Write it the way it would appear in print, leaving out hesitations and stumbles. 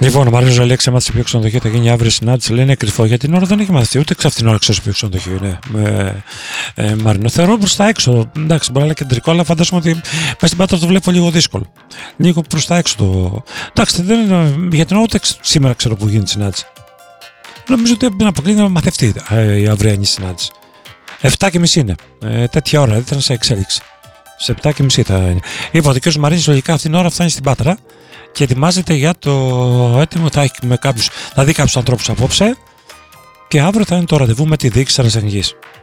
Λοιπόν, ο Μαρίνος λέει ξεμάθησε ποιο ξενοδοχείο θα γίνει αύριο συνάντηση. Λέει είναι κρυφό γιατί την ώρα δεν έχει μάθει ούτε ξαφ την ώρα ξέρει ποιο ξενοδοχείο είναι. Μαρίνο, θεωρώ προ τα έξω. Εντάξει, μπορεί να είναι κεντρικό, αλλά φαντάζομαι ότι μέσα στην Πάτρα το βλέπω λίγο δύσκολο. Λίγο προ τα έξω το. Εντάξει, δεν είναι, για την ώρα ούτε σήμερα ξέρω που γίνεται συνάντηση. Νομίζω ότι δεν αποκλείται να μαθευτεί η αυριανή συνάντηση. 7:30 είναι. Τέτοια ώρα, δεν ήταν σε εξέλιξη. Σε 7:30 θα είναι. Λοιπόν, ο κ. Μαρίνης λογικά αυτήν την ώρα φτάνει στην Πάτρα και ετοιμάζεται για το έτοιμο. Θα δει κάποιους ανθρώπους απόψε και αύριο θα είναι το ραντεβού με τη διοίκηση της Αναγής.